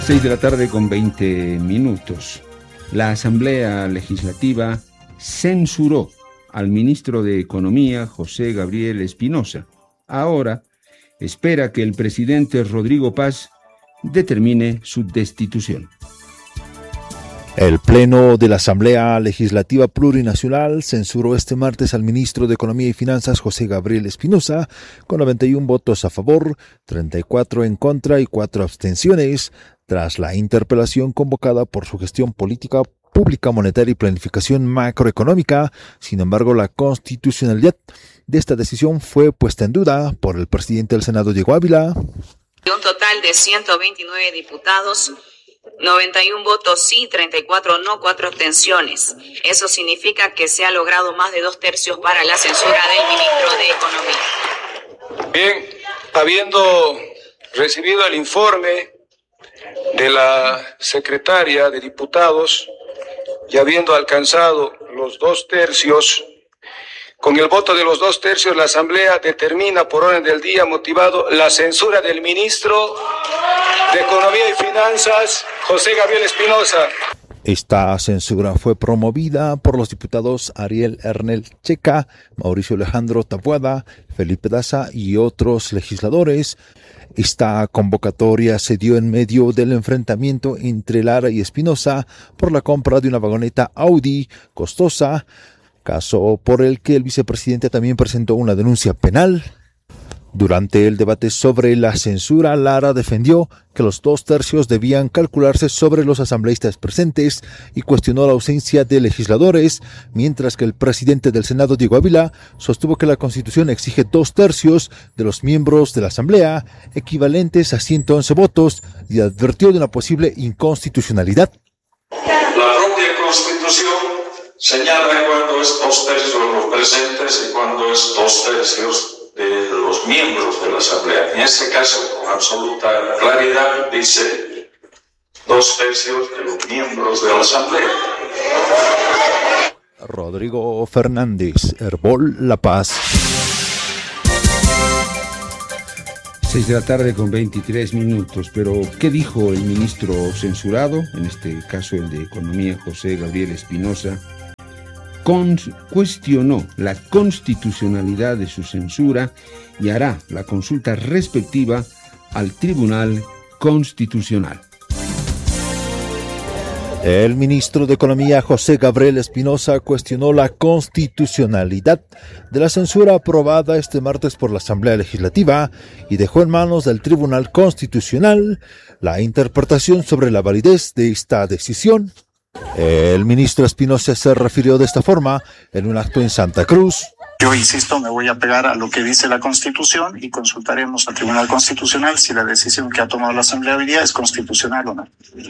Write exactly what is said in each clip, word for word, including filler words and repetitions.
seis de la tarde con veinte minutos. La Asamblea Legislativa censuró al ministro de Economía, José Gabriel Espinosa. Ahora espera que el presidente Rodrigo Paz determine su destitución. El Pleno de la Asamblea Legislativa Plurinacional censuró este martes al ministro de Economía y Finanzas, José Gabriel Espinosa, con noventa y uno votos a favor, treinta y cuatro en contra y cuatro abstenciones, tras la interpelación convocada por su gestión política, pública, monetaria y planificación macroeconómica. Sin embargo, la constitucionalidad de esta decisión fue puesta en duda por el presidente del Senado, Diego Ávila. Un total de ciento veintinueve diputados, noventa y uno votos sí, treinta y cuatro no, cuatro abstenciones. Eso significa que se ha logrado más de dos tercios para la censura del ministro de Economía. Bien, habiendo recibido el informe de la secretaria de diputados y habiendo alcanzado los dos tercios, con el voto de los dos tercios, la Asamblea determina por orden del día motivado la censura del ministro de Economía y Finanzas, José Gabriel Espinosa. Esta censura fue promovida por los diputados Ariel Ernel Checa, Mauricio Alejandro Taboada, Felipe Daza y otros legisladores. Esta convocatoria se dio en medio del enfrentamiento entre Lara y Espinosa por la compra de una vagoneta Audi costosa, caso por el que el vicepresidente también presentó una denuncia penal. Durante el debate sobre la censura, Lara defendió que los dos tercios debían calcularse sobre los asambleístas presentes y cuestionó la ausencia de legisladores, mientras que el presidente del Senado, Diego Ávila, sostuvo que la Constitución exige dos tercios de los miembros de la Asamblea, equivalentes a ciento once votos, y advirtió de una posible inconstitucionalidad. La propia Constitución señala cuándo es dos tercios de los presentes y cuándo es dos tercios de los miembros de la Asamblea. En este caso, con absoluta claridad, dice dos tercios de los miembros de la Asamblea. Rodrigo Fernández, Herbol, La Paz. seis de la tarde con veintitrés minutos, pero ¿qué dijo el ministro censurado? En este caso el de Economía, José Gabriel Espinosa. Con, cuestionó la constitucionalidad de su censura y hará la consulta respectiva al Tribunal Constitucional. El ministro de Economía, José Gabriel Espinosa, cuestionó la constitucionalidad de la censura aprobada este martes por la Asamblea Legislativa y dejó en manos del Tribunal Constitucional la interpretación sobre la validez de esta decisión. El ministro Espinosa se refirió de esta forma en un acto en Santa Cruz. Yo insisto, me voy a pegar a lo que dice la Constitución y consultaremos al Tribunal Constitucional si la decisión que ha tomado la Asamblea hoy día es constitucional o no.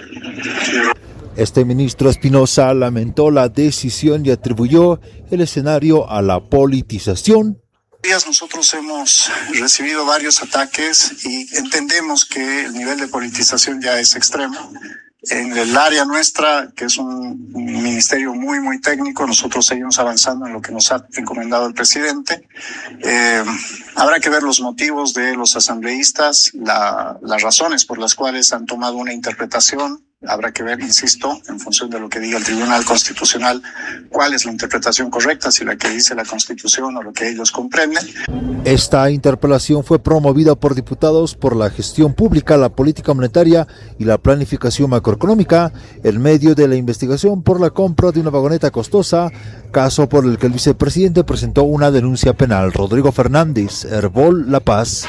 Este ministro Espinosa lamentó la decisión y atribuyó el escenario a la politización. Nosotros hemos recibido varios ataques y entendemos que el nivel de politización ya es extremo. En el área nuestra, que es un ministerio muy, muy técnico, nosotros seguimos avanzando en lo que nos ha encomendado el presidente. Eh, habrá que ver los motivos de los asambleístas, la, las razones por las cuales han tomado una interpretación. Habrá que ver, insisto, en función de lo que diga el Tribunal Constitucional, cuál es la interpretación correcta, si la que dice la Constitución o lo que ellos comprenden. Esta interpelación fue promovida por diputados por la gestión pública, la política monetaria y la planificación macroeconómica, en medio de la investigación por la compra de una vagoneta costosa, caso por el que el vicepresidente presentó una denuncia penal. Rodrigo Fernández, Herbol, La Paz.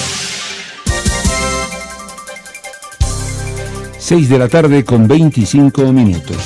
seis de la tarde con veinticinco minutos.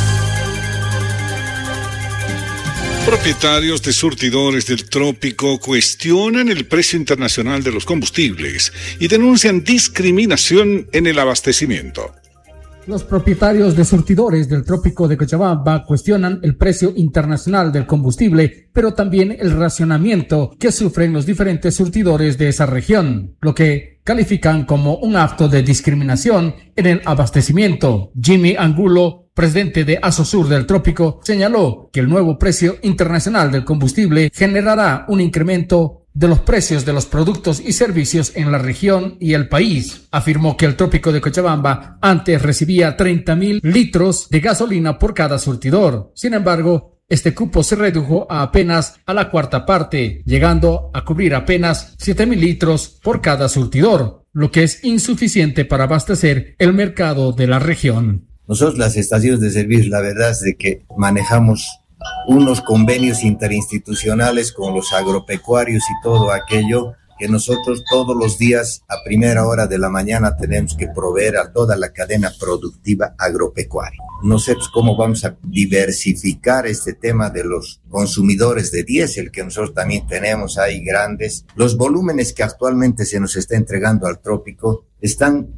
Propietarios de surtidores del trópico cuestionan el precio internacional de los combustibles y denuncian discriminación en el abastecimiento. Los propietarios de surtidores del trópico de Cochabamba cuestionan el precio internacional del combustible, pero también el racionamiento que sufren los diferentes surtidores de esa región, lo que califican como un acto de discriminación en el abastecimiento. Jimmy Angulo, presidente de Asosur del Trópico, señaló que el nuevo precio internacional del combustible generará un incremento de los precios de los productos y servicios en la región y el país. Afirmó que el trópico de Cochabamba antes recibía treinta mil litros de gasolina por cada surtidor. Sin embargo, este cupo se redujo a apenas a la cuarta parte, llegando a cubrir apenas siete mil litros por cada surtidor, lo que es insuficiente para abastecer el mercado de la región. Nosotros las estaciones de servicio, la verdad es de que manejamos unos convenios interinstitucionales con los agropecuarios y todo aquello que nosotros todos los días a primera hora de la mañana tenemos que proveer a toda la cadena productiva agropecuaria. No sé pues, cómo vamos a diversificar este tema de los consumidores de diésel que nosotros también tenemos ahí grandes. Los volúmenes que actualmente se nos está entregando al trópico están,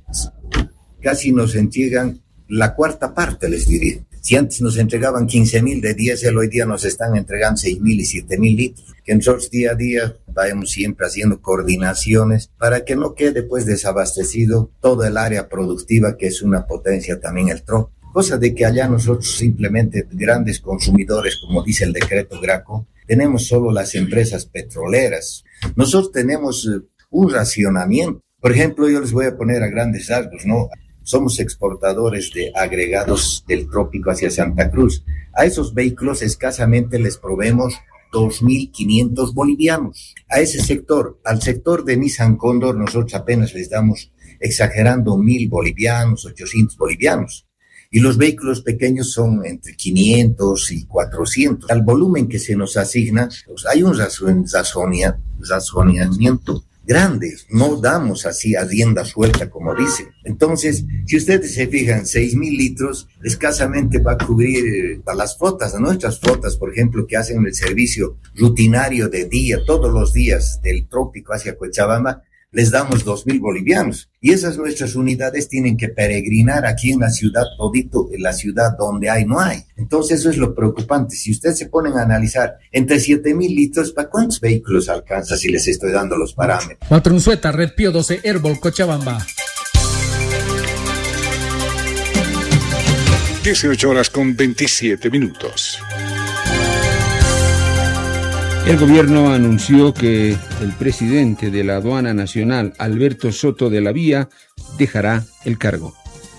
casi nos entregan la cuarta parte, les diría. Si antes nos entregaban quince mil de diésel, hoy día nos están entregando seis mil y siete mil litros. Que nosotros día a día vamos siempre haciendo coordinaciones para que no quede pues desabastecido todo el área productiva, que es una potencia también el trópico. Cosa de que allá nosotros simplemente grandes consumidores, como dice el decreto Graco, tenemos solo las empresas petroleras. Nosotros tenemos un racionamiento. Por ejemplo, yo les voy a poner a grandes rasgos, ¿no? Somos exportadores de agregados del trópico hacia Santa Cruz. A esos vehículos escasamente les proveemos dos mil quinientos bolivianos. A ese sector, al sector de Nissan Cóndor, nosotros apenas les damos, exagerando, mil bolivianos, ochocientos bolivianos. Y los vehículos pequeños son entre quinientos y cuatrocientos. Al volumen que se nos asigna, pues hay un razonia, razonamiento grande. No damos así a rienda suelta, como dicen. Entonces, si ustedes se fijan, seis mil litros escasamente va a cubrir eh, para las flotas, nuestras flotas, por ejemplo, que hacen el servicio rutinario de día, todos los días, del trópico hacia Cochabamba, les damos dos mil bolivianos. Y esas nuestras unidades tienen que peregrinar aquí en la ciudad, todito en la ciudad donde hay, no hay. Entonces eso es lo preocupante. Si ustedes se ponen a analizar, entre siete mil litros, ¿para cuántos vehículos alcanza si les estoy dando los parámetros? Patrunzueta, Red Pío doce, Herbol, Cochabamba. dieciocho horas con veintisiete minutos. El gobierno anunció que el presidente de la Aduana Nacional, Alberto Soto de la Vía, dejará el cargo.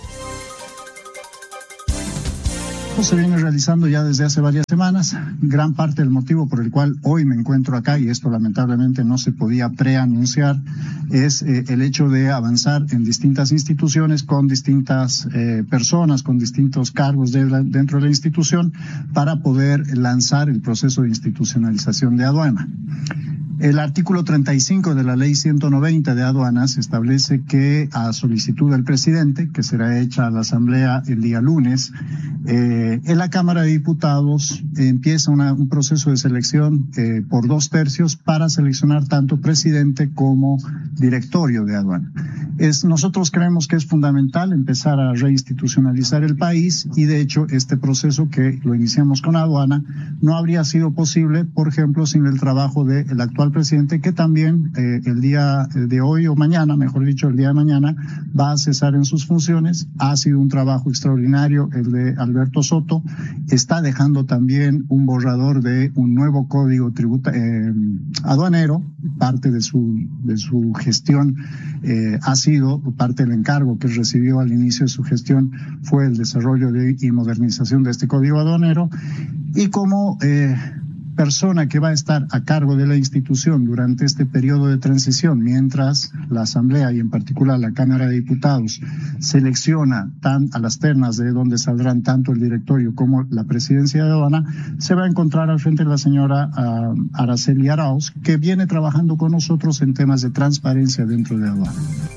Se viene realizando ya desde hace varias semanas. Gran parte del motivo por el cual hoy me encuentro acá, y esto lamentablemente no se podía preanunciar, es eh, el hecho de avanzar en distintas instituciones con distintas eh, personas, con distintos cargos de la, dentro de la institución, para poder lanzar el proceso de institucionalización de aduana. El artículo treinta y cinco de la ley ciento noventa de aduanas establece que a solicitud del presidente, que será hecha a la asamblea el día lunes, eh, en la Cámara de Diputados eh, empieza una, un proceso de selección eh, por dos tercios para seleccionar tanto presidente como directorio de aduana. Es, nosotros creemos que es fundamental empezar a reinstitucionalizar el país, y de hecho este proceso que lo iniciamos con aduana no habría sido posible, por ejemplo, sin el trabajo del actual presidente, que también eh, el día de hoy o mañana, mejor dicho, el día de mañana, va a cesar en sus funciones. Ha sido un trabajo extraordinario el de Alberto Soto. Está dejando también un borrador de un nuevo código tributa, eh, aduanero. Parte de su, de su gestión eh, ha sido, parte del encargo que recibió al inicio de su gestión fue el desarrollo de, y modernización de este código aduanero. Y como eh, persona que va a estar a cargo de la institución durante este periodo de transición, mientras la Asamblea y en particular la Cámara de Diputados selecciona tan a las ternas de donde saldrán tanto el directorio como la presidencia de aduana, se va a encontrar al frente de la señora uh, Araceli Arauz, que viene trabajando con nosotros en temas de transparencia dentro de aduana.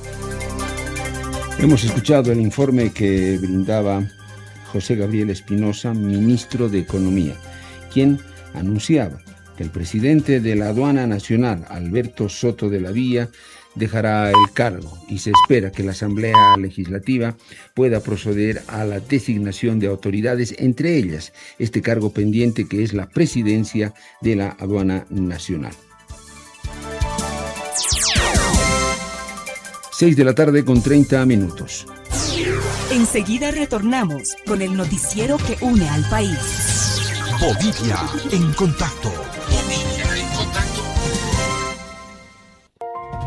Hemos escuchado el informe que brindaba José Gabriel Espinosa, ministro de Economía, quien anunciaba que el presidente de la Aduana Nacional, Alberto Soto de la Vía, dejará el cargo, y se espera que la Asamblea Legislativa pueda proceder a la designación de autoridades, entre ellas este cargo pendiente que es la presidencia de la Aduana Nacional. Seis de la tarde con treinta minutos. Enseguida retornamos con el noticiero que une al país. Bolivia en contacto. Bolivia en contacto.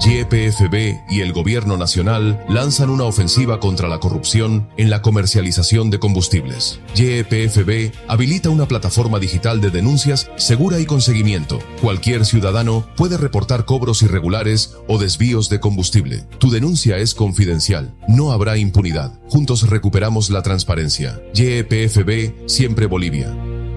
Y E P F B y el Gobierno Nacional lanzan una ofensiva contra la corrupción en la comercialización de combustibles. Y E P F B habilita una plataforma digital de denuncias segura y con seguimiento. Cualquier ciudadano puede reportar cobros irregulares o desvíos de combustible. Tu denuncia es confidencial. No habrá impunidad. Juntos recuperamos la transparencia. Y E P F B, siempre Bolivia.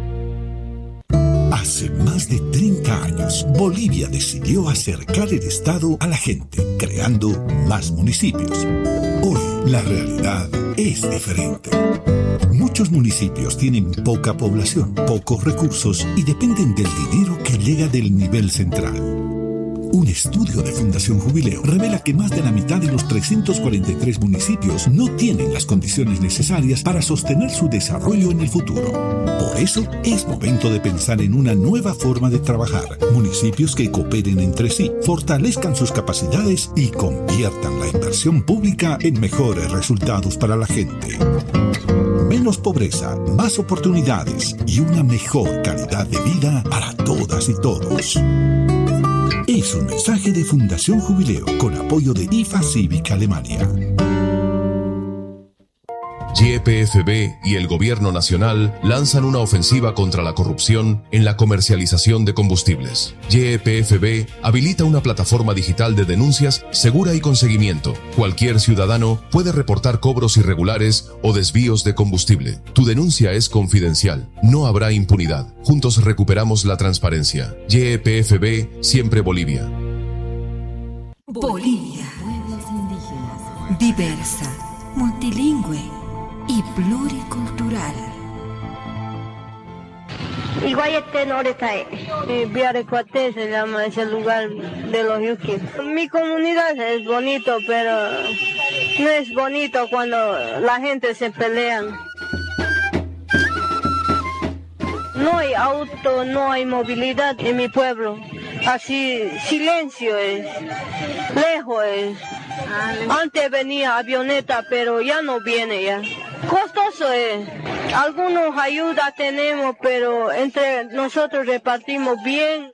Hace más de treinta años, Bolivia decidió acercar el Estado a la gente, creando más municipios. Hoy, la realidad es diferente. Muchos municipios tienen poca población, pocos recursos y dependen del dinero que llega del nivel central. Un estudio de Fundación Jubileo revela que más de la mitad de los trescientos cuarenta y tres municipios no tienen las condiciones necesarias para sostener su desarrollo en el futuro. Por eso, es momento de pensar en una nueva forma de trabajar. Municipios que cooperen entre sí, fortalezcan sus capacidades y conviertan la inversión pública en mejores resultados para la gente. Menos pobreza, más oportunidades y una mejor calidad de vida para todas y todos. Es un mensaje de Fundación Jubileo con apoyo de I F A Cívica Alemania. Y E P F B y el Gobierno Nacional lanzan una ofensiva contra la corrupción en la comercialización de combustibles. Y E P F B habilita una plataforma digital de denuncias segura y con seguimiento. Cualquier ciudadano puede reportar cobros irregulares o desvíos de combustible. Tu denuncia es confidencial. No habrá impunidad. Juntos recuperamos la transparencia. Y E P F B, siempre Bolivia. Bolivia. Pueblos indígenas. Diversa, multilingüe y pluricultural. Iguayete Noretae, Biarecuate se llama ese lugar de los yuquis. Mi comunidad es bonito, pero no es bonito cuando la gente se pelea. No hay auto, no hay movilidad en mi pueblo. Así, silencio es, lejos es. Antes venía avioneta, pero ya no viene ya. Costoso es. Algunos ayuda tenemos, pero entre nosotros repartimos bien.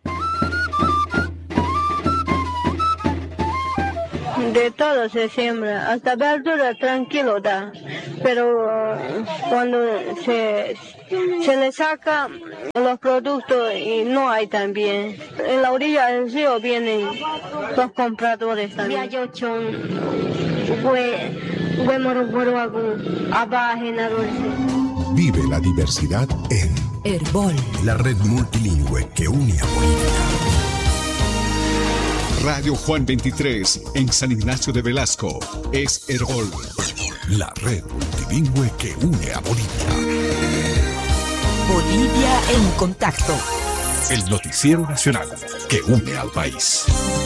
De todo se siembra, hasta verdura tranquilo da, pero uh, cuando se, se le saca los productos y no hay también. En la orilla del río vienen los compradores también. Vive la diversidad en Herbol, la red multilingüe que une a Bolivia. Radio Juan veintitrés en San Ignacio de Velasco es Herbol, la red multilingüe que une a Bolivia. Bolivia en contacto. El noticiero nacional que une al país.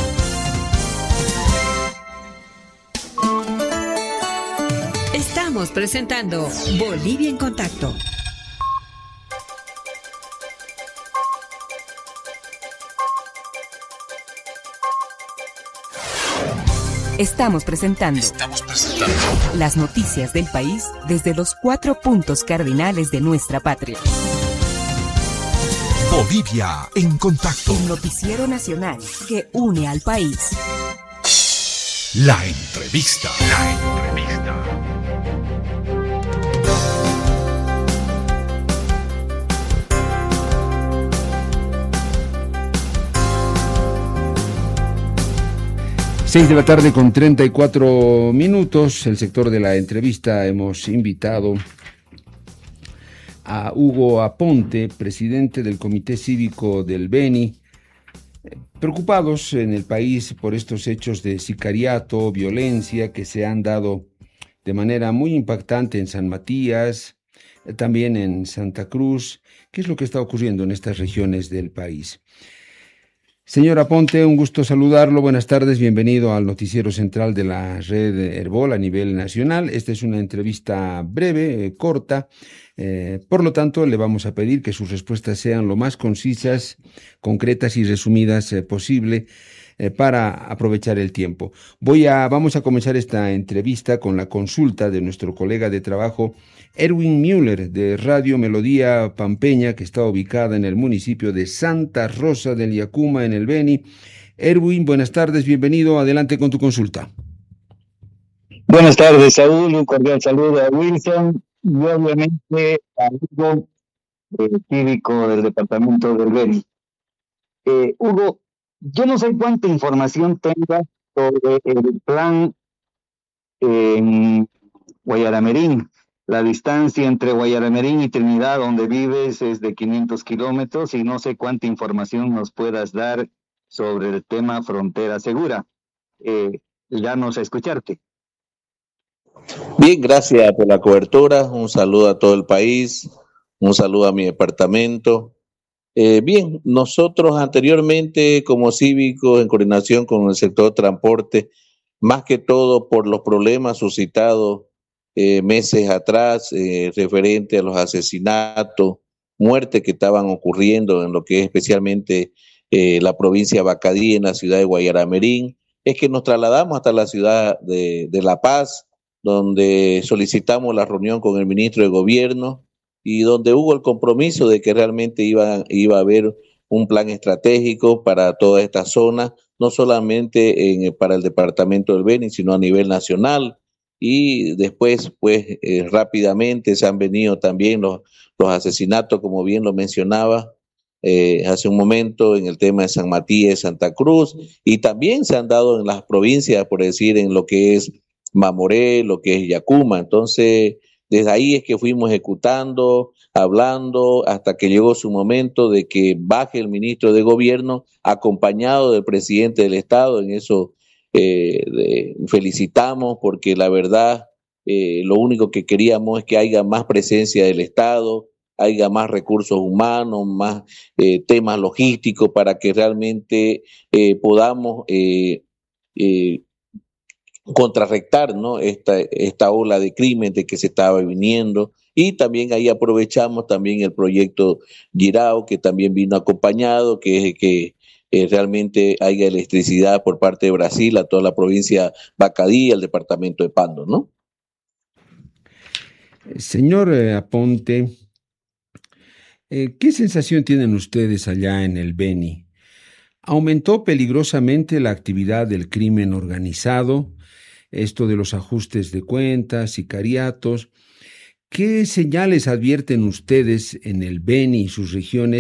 Estamos presentando Bolivia en contacto. Estamos presentando, Estamos presentando las noticias del país desde los cuatro puntos cardinales de nuestra patria. Bolivia en contacto. El noticiero nacional que une al país. La entrevista. La entrevista. Seis de la tarde con treinta y cuatro minutos, el sector de la entrevista. Hemos invitado a Hugo Aponte, presidente del Comité Cívico del Beni, preocupados en el país por estos hechos de sicariato, violencia que se han dado de manera muy impactante en San Matías, también en Santa Cruz. ¿Qué es lo que está ocurriendo en estas regiones del país? Señor Aponte, un gusto saludarlo. Buenas tardes, bienvenido al noticiero central de la red Herbol a nivel nacional. Esta es una entrevista breve, eh, corta, eh, por lo tanto le vamos a pedir que sus respuestas sean lo más concisas, concretas y resumidas eh, posible eh, para aprovechar el tiempo. Voy a, vamos a comenzar esta entrevista con la consulta de nuestro colega de trabajo, Erwin Müller, de Radio Melodía Pampeña, que está ubicada en el municipio de Santa Rosa del Yacuma, en el Beni. Erwin, buenas tardes, bienvenido, adelante con tu consulta. Buenas tardes, Saúl, un cordial saludo a Wilson y obviamente a Hugo, eh, cívico del departamento del Beni. Eh, Hugo, yo no sé cuánta información tenga sobre el plan en Guayaramerín. La distancia entre Guayaramerín y Trinidad, donde vives, es de quinientos kilómetros y no sé cuánta información nos puedas dar sobre el tema frontera segura. Eh, ya no sé escucharte. Bien, gracias por la cobertura. Un saludo a todo el país, un saludo a mi departamento. Eh, bien, nosotros anteriormente como cívicos en coordinación con el sector transporte, más que todo por los problemas suscitados eh, meses atrás, eh, referente a los asesinatos, muertes que estaban ocurriendo en lo que es especialmente eh, la provincia de Bacadí, en la ciudad de Guayaramerín, es que nos trasladamos hasta la ciudad de, de La Paz, donde solicitamos la reunión con el ministro de Gobierno y donde hubo el compromiso de que realmente iba, iba a haber un plan estratégico para toda esta zona, no solamente en, para el departamento del Beni, sino a nivel nacional. Y después, pues, eh, rápidamente se han venido también los, los asesinatos, como bien lo mencionaba eh, hace un momento, en el tema de San Matías, Santa Cruz, y también se han dado en las provincias, por decir, en lo que es Mamoré, lo que es Yacuma. Entonces, desde ahí es que fuimos ejecutando, hablando, hasta que llegó su momento de que baje el ministro de Gobierno, acompañado del presidente del Estado. En eso eh, de, felicitamos, porque la verdad, eh, lo único que queríamos es que haya más presencia del Estado, haya más recursos humanos, más eh, temas logísticos, para que realmente eh, podamos eh, eh, contrarrestar, ¿no?, esta, esta ola de crimen de que se estaba viniendo. Y también ahí aprovechamos también el proyecto Girao, que también vino acompañado, que es que eh, realmente haya electricidad por parte de Brasil a toda la provincia Bacadí, al departamento de Pando, ¿no? Señor eh, Aponte, eh, ¿qué sensación tienen ustedes allá en el Beni? ¿Aumentó peligrosamente la actividad del crimen organizado? Esto de los ajustes de cuentas, sicariatos. ¿Qué señales advierten ustedes en el Beni y sus regiones